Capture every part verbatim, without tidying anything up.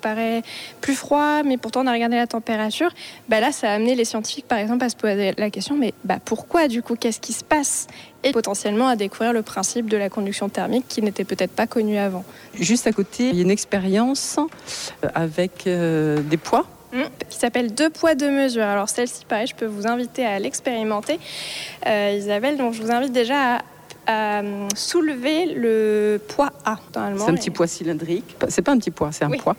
paraît plus froid, mais pourtant on a regardé la température. Bah là, ça a amené les scientifiques, par exemple, à se poser la question, mais bah pourquoi du coup, qu'est-ce qui se passe ? Et potentiellement à découvrir le principe de la conduction thermique qui n'était peut-être pas connu avant. Juste à côté, il y a une expérience avec euh, des poids. Mmh, qui s'appelle deux poids deux mesures. Alors celle-ci, pareil, je peux vous inviter à l'expérimenter, euh, Isabelle. Donc je vous invite déjà à à soulever le poids A. C'est un petit poids cylindrique. C'est pas un petit poids, c'est un oui. poids.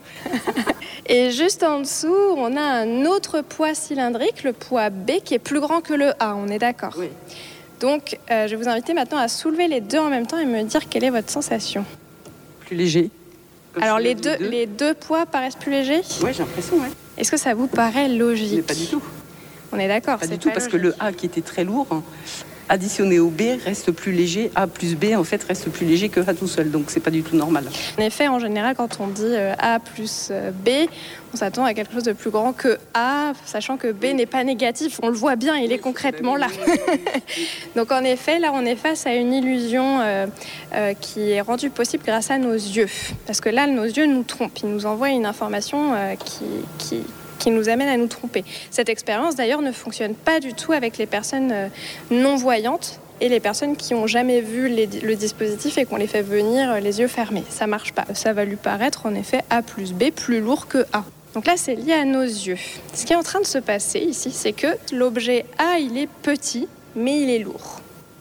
Et juste en dessous, on a un autre poids cylindrique, le poids B, qui est plus grand que le A. On est d'accord ? Oui. Donc, euh, je vais vous inviter maintenant à soulever les deux en même temps et me dire quelle est votre sensation. Plus léger. Alors, les deux, deux. les deux poids paraissent plus légers ? Oui, j'ai l'impression, oui. Est-ce que ça vous paraît logique ? Mais pas du tout. On est d'accord, Pas c'est du tout, pas parce logique. que le A qui était très lourd, additionné au B, reste plus léger. A plus B, en fait, reste plus léger que A tout seul. Donc, c'est pas du tout normal. En effet, en général, quand on dit A plus B, on s'attend à quelque chose de plus grand que A, sachant que B n'est pas négatif. On le voit bien, il est concrètement là. Donc, en effet, là, on est face à une illusion euh, euh, qui est rendue possible grâce à nos yeux. Parce que là, nos yeux nous trompent. Ils nous envoient une information euh, qui... qui qui nous amène à nous tromper. Cette expérience, d'ailleurs, ne fonctionne pas du tout avec les personnes euh, non-voyantes et les personnes qui n'ont jamais vu les, le dispositif et qu'on les fait venir euh, les yeux fermés. Ça ne marche pas. Ça va lui paraître, en effet, A plus B plus lourd que A. Donc là, c'est lié à nos yeux. Ce qui est en train de se passer ici, c'est que l'objet A, il est petit, mais il est lourd.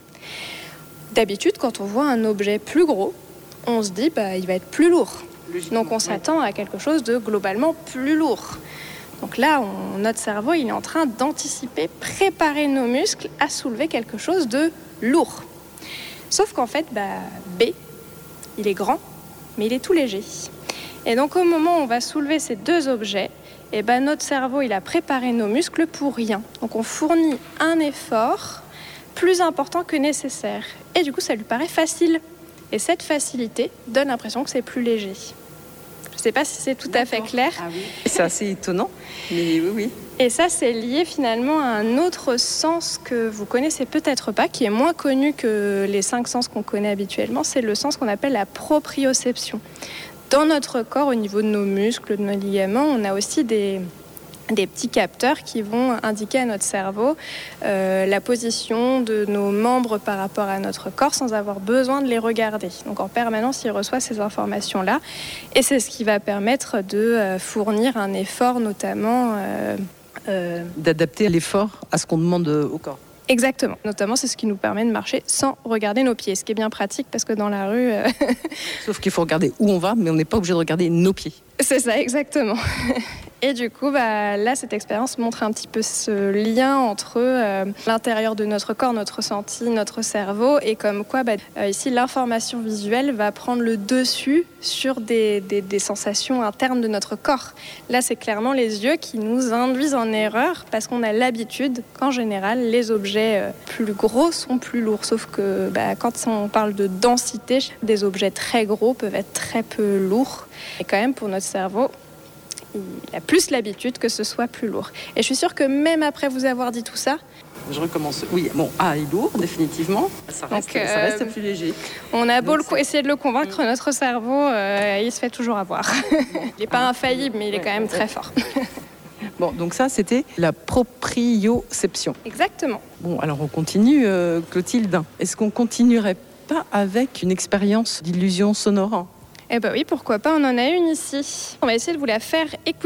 D'habitude, quand on voit un objet plus gros, on se dit, bah, il va être plus lourd. Donc on s'attend à quelque chose de globalement plus lourd. Donc là, on, notre cerveau, il est en train d'anticiper, préparer nos muscles à soulever quelque chose de lourd. Sauf qu'en fait, bah, B, il est grand, mais il est tout léger. Et donc au moment où on va soulever ces deux objets, eh ben, notre cerveau, il a préparé nos muscles pour rien. Donc on fournit un effort plus important que nécessaire. Et du coup, ça lui paraît facile. Et cette facilité donne l'impression que c'est plus léger. Je ne sais pas si c'est tout à fait clair. Ah oui. C'est assez étonnant, mais oui, oui. Et ça, c'est lié finalement à un autre sens que vous connaissez peut-être pas, qui est moins connu que les cinq sens qu'on connaît habituellement. C'est le sens qu'on appelle la proprioception. Dans notre corps, au niveau de nos muscles, de nos ligaments, on a aussi des... des petits capteurs qui vont indiquer à notre cerveau euh, la position de nos membres par rapport à notre corps sans avoir besoin de les regarder. Donc en permanence, il reçoit ces informations-là et c'est ce qui va permettre de euh, fournir un effort notamment... Euh, euh... d'adapter l'effort à ce qu'on demande au corps. Exactement. Notamment, c'est ce qui nous permet de marcher sans regarder nos pieds, ce qui est bien pratique parce que dans la rue... Euh... Sauf qu'il faut regarder où on va, mais on n'est pas obligé de regarder nos pieds. C'est ça, exactement. Et du coup, bah, là, cette expérience montre un petit peu ce lien entre euh, l'intérieur de notre corps, notre ressenti, notre cerveau, et comme quoi, bah, euh, ici, l'information visuelle va prendre le dessus sur des, des, des sensations internes de notre corps. Là, c'est clairement les yeux qui nous induisent en erreur, parce qu'on a l'habitude qu'en général, les objets euh, plus gros sont plus lourds. Sauf que bah, quand on parle de densité, des objets très gros peuvent être très peu lourds. Et quand même, pour notre cerveau, il a plus l'habitude que ce soit plus lourd. Et je suis sûre que même après vous avoir dit tout ça... Je recommence. Oui, bon, A est lourd, définitivement. Ça reste, Donc, euh, ça reste plus léger. On a beau le, essayer de le convaincre, mmh. notre cerveau, euh, il se fait toujours avoir. Il n'est pas infaillible, mais il est quand même très fort. Bon, donc ça, c'était la proprioception. Exactement. Bon, alors on continue, euh, Clotilde. Est-ce qu'on continuerait pas avec une expérience d'illusion sonore ? Eh bien oui, pourquoi pas, on en a une ici. On va essayer de vous la faire écouter.